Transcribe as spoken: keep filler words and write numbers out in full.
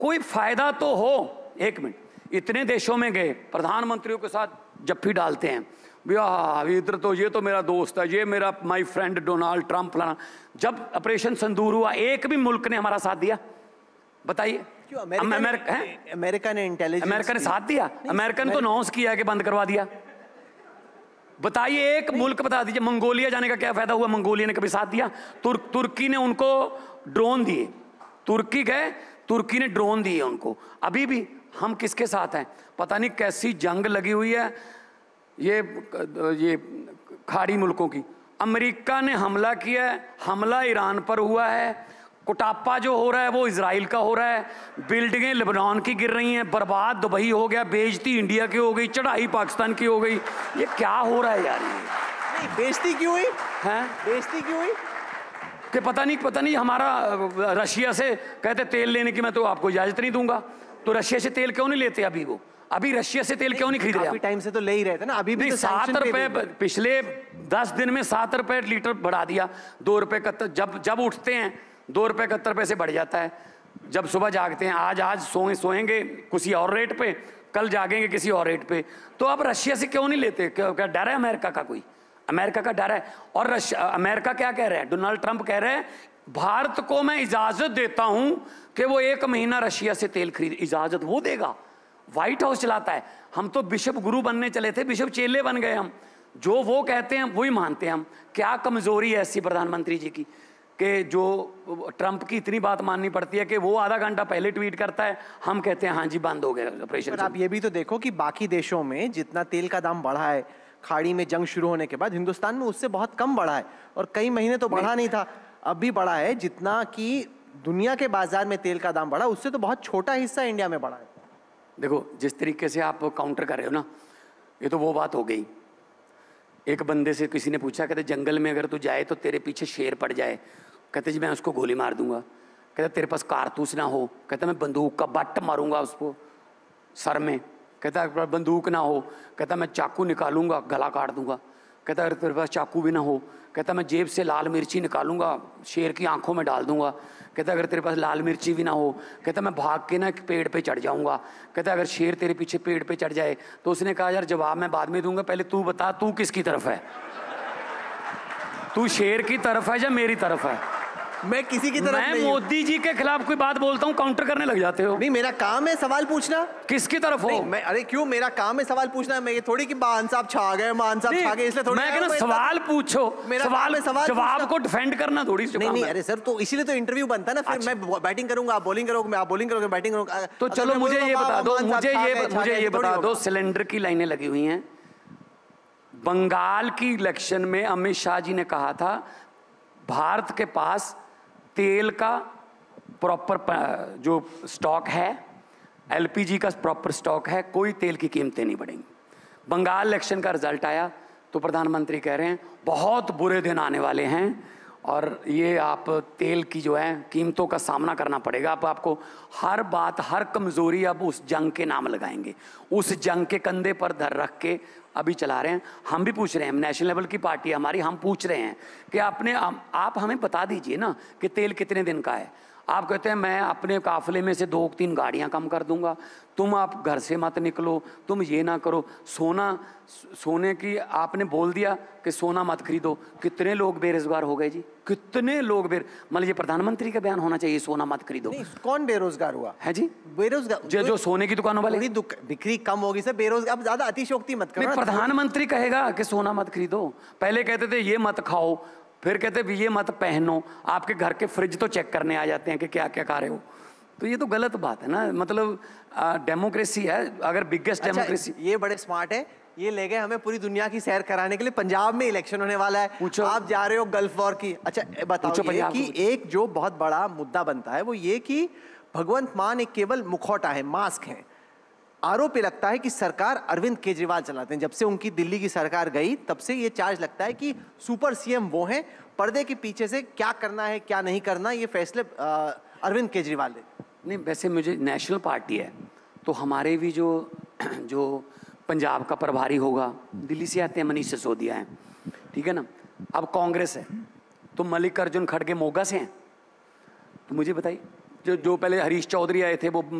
कोई फायदा तो हो। एक मिनट, इतने देशों में गए, प्रधानमंत्रियों के साथ जप्फी डालते हैं, भैया इधर तो ये तो मेरा दोस्त है, ये मेरा माय फ्रेंड डोनाल्ड ट्रंप फलाना। जब ऑपरेशन सिंदूर हुआ एक भी मुल्क ने हमारा साथ दिया? बताइए। क्यों अमेरिका ने, अमेरिका ने इंटेलिजेंस अमेरिका ने साथ दिया? अमेरिका ने तो अनाउंस किया कि बंद करवा दिया। बताइए एक मुल्क बता दीजिए। मंगोलिया जाने का क्या फायदा हुआ? मंगोलिया ने कभी साथ दिया? तुर्क तुर्की ने उनको ड्रोन दिए, तुर्की गए, तुर्की ने ड्रोन दिए उनको। अभी भी हम किसके साथ हैं? पता नहीं कैसी जंग लगी हुई है ये ये खाड़ी मुल्कों की। अमेरिका ने हमला किया है, हमला ईरान पर हुआ है, कुटापा जो हो रहा है वो इजराइल का हो रहा है, बिल्डिंगें लेबनान की गिर रही हैं, बर्बाद दुबई हो गया, बेइज्जती इंडिया की हो गई, चढ़ाई पाकिस्तान की हो गई। ये क्या हो रहा है यार? ये नहीं, बेइज्जती क्यों हुई? हैं बेइज्जती क्यों हुई? कि पता नहीं पता नहीं हमारा रशिया से कहते तेल लेने की मैं तो आपको इजाजत नहीं दूंगा। तो रशिया से तेल क्यों नहीं लेते अभी? वो अभी रशिया से तेल क्यों नहीं खरीद रहे? काफी टाइम से तो ले ही रहे थे ना। अभी भी तो सात रुपए पिछले दस दिन में सात रुपए लीटर बढ़ा दिया, दो रुपए इकहत्तर। जब जब उठते हैं दो रुपए इकहत्तर पैसे बढ़ जाता है। जब सुबह जागते हैं आज आज सोए सोएंगे किसी और रेट पे, कल जागेंगे किसी और रेट पे। तो अब रशिया से क्यों नहीं लेते? क्या डर है अमेरिका का? कोई अमेरिका का डर है? और अमेरिका क्या कह रहा है? डोनाल्ड ट्रंप कह रहे हैं भारत को मैं इजाजत देता हूं कि वो एक महीना रशिया से तेल खरीद। इजाजत वो देगा? व्हाइट हाउस चलाता है। हम तो बिशप गुरु बनने चले थे, बिशप चेले बन गए हम। जो वो कहते हैं वही मानते हैं हम। क्या कमजोरी है ऐसी प्रधानमंत्री जी की कि जो ट्रंप की इतनी बात माननी पड़ती है कि वो आधा घंटा पहले ट्वीट करता है, हम कहते हैं हाँ जी बंद हो गया ऑपरेशन। आप ये भी तो देखो कि बाकी देशों में जितना तेल का दाम बढ़ा है खाड़ी में जंग शुरू होने के बाद, हिंदुस्तान में उससे बहुत कम बढ़ा है। और कई महीने तो बढ़ा नहीं था, अब भी बढ़ा है। जितना कि दुनिया के बाजार में तेल का दाम बढ़ा उससे तो बहुत छोटा हिस्सा इंडिया में बढ़ा है। देखो जिस तरीके से आप काउंटर कर रहे हो ना, ये तो वो बात हो गई। एक बंदे से किसी ने पूछा, कहते जंगल में अगर तू जाए तो तेरे पीछे शेर पड़ जाए, कहते जी मैं उसको गोली मार दूंगा। कहते तेरे पास कारतूस ना हो, कहता मैं बंदूक का बट मारूंगा उसको सर में। कहता अगर बंदूक ना हो, कहता मैं चाकू निकालूंगा गला काट दूंगा। कहता अगर तेरे पास चाकू भी ना हो, कहता मैं जेब से लाल मिर्ची निकालूंगा शेर की आंखों में डाल दूंगा। कहता अगर तेरे पास लाल मिर्ची भी ना हो, कहता मैं भाग के ना एक पेड़ पे चढ़ जाऊंगा। कहता अगर शेर तेरे पीछे पेड़ पे चढ़ जाए तो उसने कहा यार जवाब मैं बाद में दूंगा, पहले तू बता तू किसकी तरफ है? तू शेर की तरफ है या मेरी तरफ है? मैं किसी की तरफ मैं नहीं। मोदी जी के खिलाफ कोई बात बोलता हूँ काउंटर करने लग जाते हो। नहीं मेरा काम है सवाल पूछना। किसकी तरफ हो? मैं अरे क्यों, मेरा काम है सवाल पूछना। मैं ये थोड़ी कि मान साहब छा गए, मान साहब छा गए इसलिए थोड़ी। मैं कहना सवाल पूछो, मेरा सवाल है सवाल जवाब को डिफेंड करना थोड़ी। नहीं नहीं अरे सर तो इसीलिए तो इंटरव्यू बनता है ना। फिर मैं बैटिंग करूंगा आप बॉलिंग करोगे, मैं आप बॉलिंग करोगे बैटिंग करूंगा। तो चलो मुझे ये बता दो, मुझे ये मुझे ये बता दो, सिलेंडर की लाइनें लगी हुई हैं। बंगाल की इलेक्शन में अमित शाह जी ने कहा था भारत के पास तेल का प्रॉपर जो स्टॉक है, एलपीजी का प्रॉपर स्टॉक है, कोई तेल की कीमतें नहीं बढ़ेंगी। बंगाल इलेक्शन का रिजल्ट आया तो प्रधानमंत्री कह रहे हैं बहुत बुरे दिन आने वाले हैं और ये आप तेल की जो है कीमतों का सामना करना पड़ेगा। अब आपको हर बात हर कमज़ोरी अब उस जंग के नाम लगाएंगे, उस जंग के कंधे पर धर रख के अभी चला रहे हैं। हम भी पूछ रहे हैं, नेशनल लेवल की पार्टी है हमारी, हम पूछ रहे हैं कि आपने आप हमें बता दीजिए ना कि तेल कितने दिन का है। आप कहते हैं मैं अपने काफिले में से दो तीन गाड़ियां कम कर दूंगा, तुम आप घर से मत निकलो, तुम ये ना करो। सोना सोने की आपने बोल दिया कि सोना मत खरीदो, कितने लोग बेरोजगार हो गए जी, कितने लोग बेर मतलब ये प्रधानमंत्री का बयान होना चाहिए सोना मत खरीदो। नहीं, कौन बेरोजगार हुआ है जी? बेरोजगार जो जो सोने की दुकानों वाले बिक्री कम होगी सर, बेरोजगार। अब ज्यादा अतिशयोक्ति मत करो। प्रधानमंत्री कहेगा कि सोना मत खरीदो, पहले कहते थे ये मत खाओ, फिर कहते भी ये मत पहनो, आपके घर के फ्रिज तो चेक करने आ जाते हैं कि क्या क्या खा रहे हो। तो ये तो गलत बात है ना। मतलब डेमोक्रेसी है, अगर बिगेस्ट अच्छा, डेमोक्रेसी। ये बड़े स्मार्ट है, ये ले गए हमें पूरी दुनिया की सैर कराने के लिए। पंजाब में इलेक्शन होने वाला है, पूछो आप जा रहे हो गल्फ वॉर की। अच्छा बताओ ये कि एक जो बहुत बड़ा मुद्दा बनता है वो ये कि भगवंत मान एक केवल मुखौटा है, मास्क है। आरोप ये लगता है कि सरकार अरविंद केजरीवाल चलाते हैं। जब से उनकी दिल्ली की सरकार गई तब से ये चार्ज लगता है कि सुपर सीएम वो हैं, पर्दे के पीछे से क्या करना है क्या नहीं करना ये फैसले अरविंद केजरीवाल ने। नहीं वैसे मुझे नेशनल पार्टी है तो हमारे भी जो जो पंजाब का प्रभारी होगा, दिल्ली से आते हैं, मनीष सिसोदिया हैं, ठीक है ना। अब कांग्रेस है तो मल्लिकार्जुन खड़गे मोगा से हैं। तो मुझे बताइए जो जो पहले हरीश चौधरी आए थे वो